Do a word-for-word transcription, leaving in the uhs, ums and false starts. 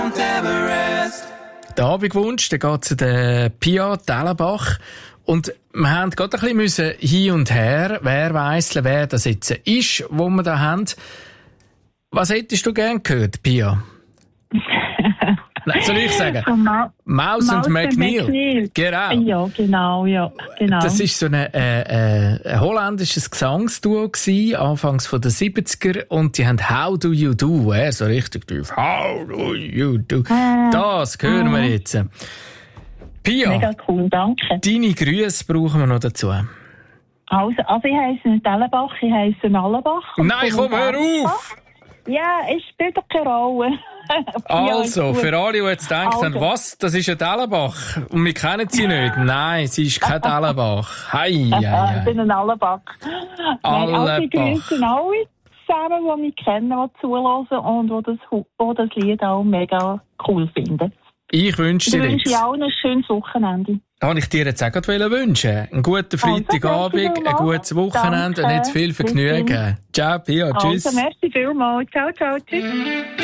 Der Abendwunsch, der geht zu der Pia Dellenbach. Und wir haben gerade ein bisschen hin und her, wer weiss, wer das jetzt ist, wo wir da haben. Was hättest du gern gehört, Pia? Nein, soll ich sagen? Ma- Maus und McNeil. McNeil. Genau. Ja, genau, ja, genau. Das war so ein, äh, äh, ein holländisches Gesangsduo gewesen, anfangs von den siebziger, und die haben How Do You Do, äh, so richtig tief. How Do You Do. Äh, Das hören äh. wir jetzt. Pia, Mega cool, danke. deine Grüße brauchen wir noch dazu. Also, also ich heisse nicht Dellenbach, ich heisse Allenbach. Nein, komm, hör auf! Ja, es spielt doch keine Rolle. Also, ja, für alle, die jetzt denken, also. was, das ist eine Dellenbach und wir kennen sie nicht. Nein, sie ist keine Dellenbach. Hei, hei, hei. Ich bin hei. ein Allenbach. Allenbach. Ich grüße alle zusammen, die mich kennen, die zuhören und die das, die das Lied auch mega cool finden. Ich wünsche Ich dir wünsche jetzt, dir auch ein schönes Wochenende. kann ich dir jetzt auch gerade wünschen. Einen guten Freitagabend, Also, ein gutes Wochenende danke. und jetzt viel Vergnügen. Ciao, Pia, tschüss. Also, merci vielmals. Ciao, ciao, tschüss.